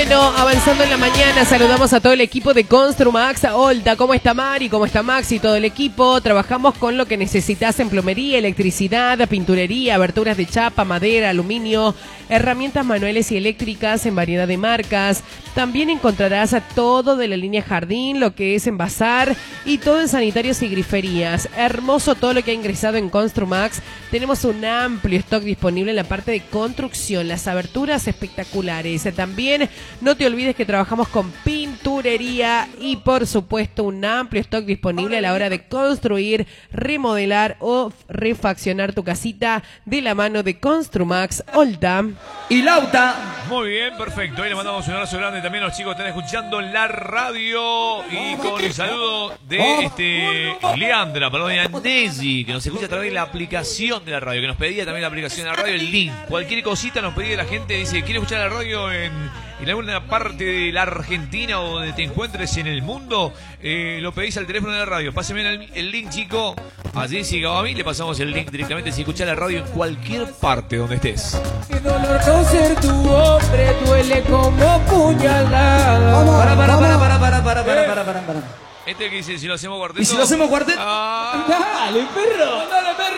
Bueno, avanzando en la mañana, saludamos a todo el equipo de Construmax Olta. ¿Cómo está Mari? ¿Cómo está Max y todo el equipo? Trabajamos con lo que necesitas en plomería, electricidad, pinturería, aberturas de chapa, madera, aluminio, herramientas manuales y eléctricas en variedad de marcas. También encontrarás a todo de la línea jardín, lo que es envasar y todo en sanitarios y griferías. Hermoso todo lo que ha ingresado en Construmax. Tenemos un amplio stock disponible en la parte de construcción, las aberturas espectaculares. También no te olvides que trabajamos con pinturería y por supuesto un amplio stock disponible a la hora de construir, remodelar o refaccionar tu casita de la mano de Construmax Olta. Y Lauta. Muy bien, perfecto. Ahí le mandamos un abrazo grande también a los chicos que están escuchando la radio. Y con el saludo de Leandra, perdón, de Andesi, que nos escucha a través de la aplicación de la radio, que nos pedía también la aplicación de la radio, el link. Cualquier cosita nos pedía la gente, dice, ¿quiere escuchar la radio en alguna parte de la Argentina o donde te encuentres en el mundo? Lo pedís al teléfono de la radio. Pásenme el link, chico. A Jessica o a mí le pasamos el link directamente si escuchás la radio en cualquier parte donde estés. Qué dolor no ser tu hombre, duele como puñalada. Para. Este que dice, si lo hacemos cuarteto. ¿Y si lo hacemos cuarteto? Ah. Dale, perro.